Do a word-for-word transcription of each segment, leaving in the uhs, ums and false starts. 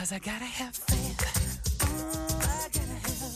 'cause I gotta have faith. Mm, I gotta have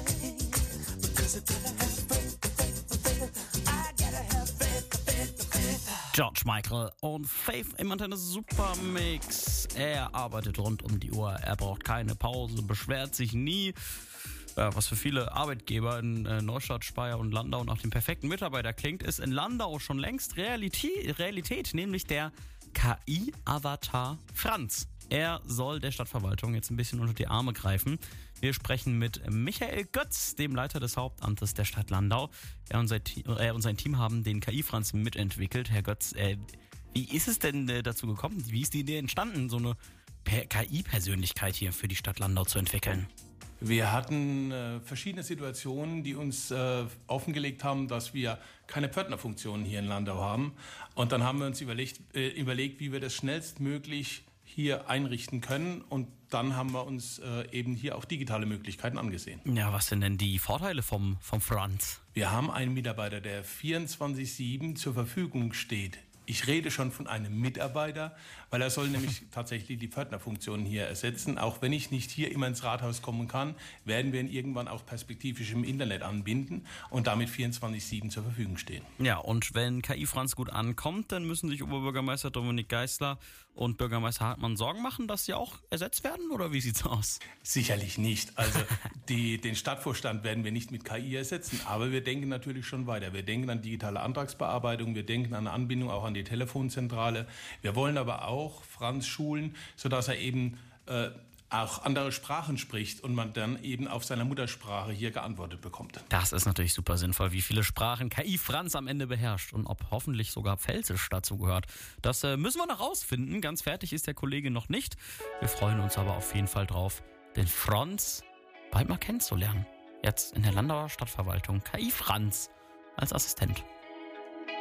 faith. Because I gotta have faith, faith, faith. I gotta have faith, faith, faith. George Michael und Faith im Antenne Supermix. Er arbeitet rund um die Uhr, er braucht keine Pause, beschwert sich nie. Ja, was für viele Arbeitgeber in äh, Neustadt, Speyer und Landau nach dem perfekten Mitarbeiter klingt, ist in Landau schon längst Realität, Realität, nämlich der K I-Avatar Franz. Er soll der Stadtverwaltung jetzt ein bisschen unter die Arme greifen. Wir sprechen mit Michael Götz, dem Leiter des Hauptamtes der Stadt Landau. Er und sein, er und sein Team haben den K I-Franz mitentwickelt. Herr Götz, äh, wie ist es denn äh, dazu gekommen? Wie ist die Idee entstanden, so eine K I-Persönlichkeit hier für die Stadt Landau zu entwickeln? Wir hatten äh, verschiedene Situationen, die uns äh, offengelegt haben, dass wir keine Pförtnerfunktion hier in Landau haben. Und dann haben wir uns überlegt, äh, überlegt, wie wir das schnellstmöglich hier einrichten können. Und dann haben wir uns äh, eben hier auch digitale Möglichkeiten angesehen. Ja, was sind denn die Vorteile vom, vom Franz? Wir haben einen Mitarbeiter, der vierundzwanzig sieben zur Verfügung steht. Ich rede schon von einem Mitarbeiter, weil er soll nämlich tatsächlich die Pförtnerfunktion hier ersetzen. Auch wenn ich nicht hier immer ins Rathaus kommen kann, werden wir ihn irgendwann auch perspektivisch im Internet anbinden und damit vierundzwanzig sieben zur Verfügung stehen. Ja, und wenn K I-Franz gut ankommt, dann müssen sich Oberbürgermeister Dominik Geisler und Bürgermeister Hartmann Sorgen machen, dass sie auch ersetzt werden, oder wie sieht's aus? Sicherlich nicht. Also die, den Stadtvorstand werden wir nicht mit K I ersetzen, aber wir denken natürlich schon weiter. Wir denken an digitale Antragsbearbeitung, wir denken an eine Anbindung auch an die Telefonzentrale. Wir wollen aber auch Franz schulen, sodass er eben äh, auch andere Sprachen spricht und man dann eben auf seiner Muttersprache hier geantwortet bekommt. Das ist natürlich super sinnvoll, wie viele Sprachen K I-Franz am Ende beherrscht und ob hoffentlich sogar Pfälzisch dazu gehört. Das äh, müssen wir noch rausfinden. Ganz fertig ist der Kollege noch nicht. Wir freuen uns aber auf jeden Fall drauf, den Franz bald mal kennenzulernen. Jetzt in der Landauer Stadtverwaltung. K I-Franz als Assistent.